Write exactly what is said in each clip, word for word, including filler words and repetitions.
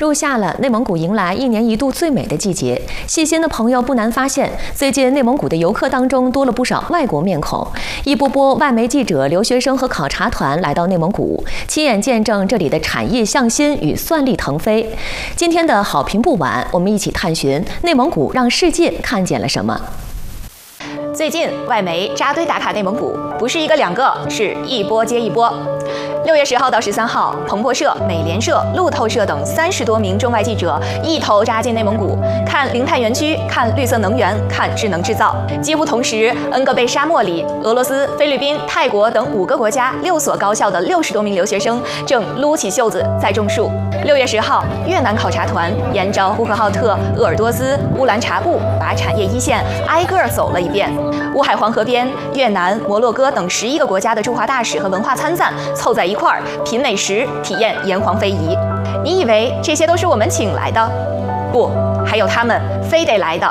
入夏了，内蒙古迎来一年一度最美的季节。细心的朋友不难发现，最近内蒙古的游客当中多了不少外国面孔。一波波外媒记者、留学生和考察团来到内蒙古，亲眼见证这里的产业向心与蒜粒腾飞。今天的好评不晚，我们一起探寻内蒙古让世界看见了什么。 最近外媒扎堆打卡内蒙古，不是一个两个，是一波接一波。六月十号到十三号，彭博社、美联社、路透社等三十多名中外记者一头扎进内蒙古，看零碳园区，看绿色能源，看智能制造。几乎同时 ，N 个被沙漠里俄罗斯、菲律宾、泰国等五个国家六所高校的六十多名留学生正撸起袖子在种树。六月十号，越南考察团沿着呼和浩特、鄂尔多斯、乌兰察布，把产业一线挨个走了一遍。乌海黄河边，越南、摩洛哥等十一个国家的驻华大使和文化参赞凑在一块儿品美食，体验炎黄非遗。你以为这些都是我们请来的？不，还有他们非得来的。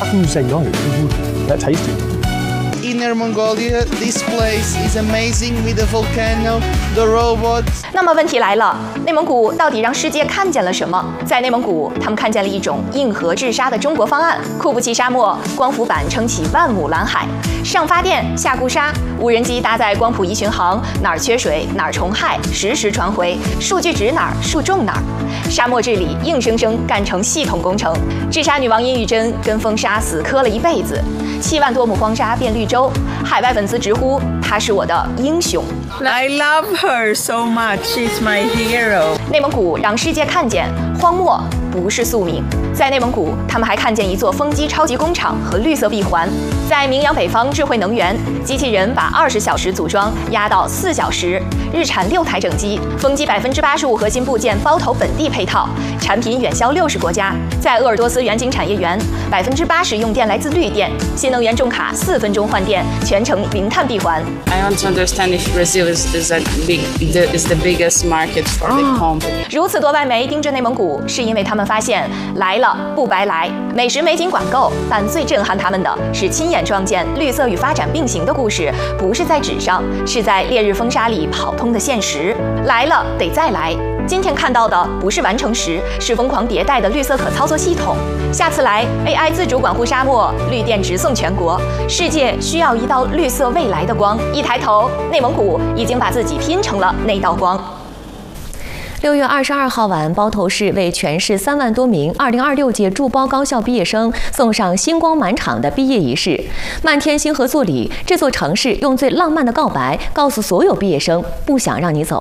Inner Mongolia, this place is amazing with the volcano, the robots. 那么问题来了，内蒙古到底让世界看见了什么？在内蒙古，他们看见了一种硬核治沙的中国方案。库布齐沙漠，光伏板撑起万亩蓝海，上发电下固沙，无人机搭载光谱仪巡航，哪儿缺水哪儿虫害，实时传回，数据指哪儿树种哪儿。沙漠治理硬生生干成系统工程。治沙女王殷玉珍跟风沙死磕了一辈子，七万多亩荒沙变绿洲。海外粉丝直呼她是我的英雄。 I love her so much. She's my hero. 内蒙古让世界看见荒漠不是宿命。在内蒙古，他们还看见一座风机超级工厂和绿色闭环。在明阳北方智慧能源，机器人把二十小时组装压到四小时，日产六台整机，风机百分之八十五核心部件包投本地配套，产品远销六十国家。在鄂尔多斯远景产业园，百分之八十用电来自绿电，新能源重卡四分钟换电，全程零碳闭环。 I want to understand if Brazil is is a big is the biggest market for the company. 如此多外媒盯着内蒙古，是因为他们发现来了不白来，美食美景管够，但最震撼他们的是亲眼撞见绿色与发展并行的故事，不是在纸上，是在烈日风沙里跑通的现实。来了得再来。今天看到的不是完成时，是疯狂迭代的绿色可操作系统。下次来 ，A I 自主管护沙漠，绿电直送全国。世界需要一道绿色未来的光。一抬头，内蒙古已经把自己拼成了那道光。 六月二十二号晚，包头市为全市三万多名二零二六届驻包高校毕业生送上星光满场的毕业仪式。漫天星河作礼，这座城市用最浪漫的告白，告诉所有毕业生：不想让你走。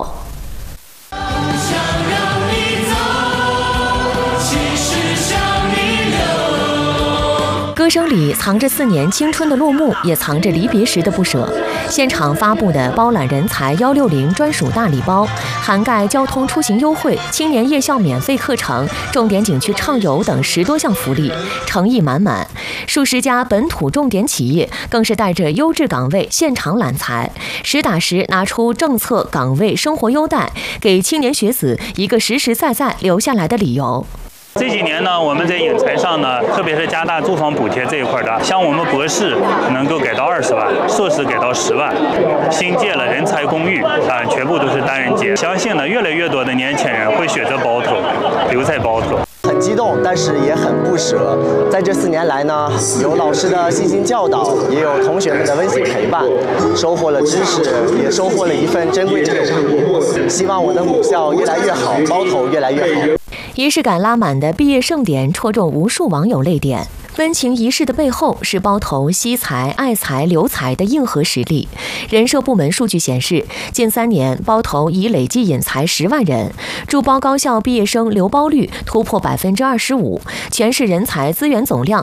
歌声里藏着四年青春的落幕，也藏着离别时的不舍。现场发布的包揽人才一六零专属大礼包，涵盖交通出行优惠、青年夜校免费课程、重点景区畅游等十多项福利，诚意满满。数十家本土重点企业更是带着优质岗位现场揽才，实打实拿出政策、岗位、生活优待，给青年学子一个实实在在留下来的理由。 这几年呢，我们在引才上呢，特别是加大住房补贴这一块的，像我们博士能够给到二十万，硕士给到十万，新建了人才公寓啊，全部都是单人间。相信呢，越来越多的年轻人会选择包头，留在包头。 很激动，但是也很不舍。在这四年来呢，有老师的悉心教导，也有同学们的温馨陪伴，收获了知识，也收获了一份珍贵的友谊。希望我的母校越来越好，包头越来越好。 仪式感拉满的毕业盛典戳中无数网友泪点。温情仪式的背后是包头惜才、爱才、留才的硬核实力。人社部门数据显示，近三年包头已累计引才十万人，驻包高校毕业生留包率突破百分之二十五，全市人才资源总量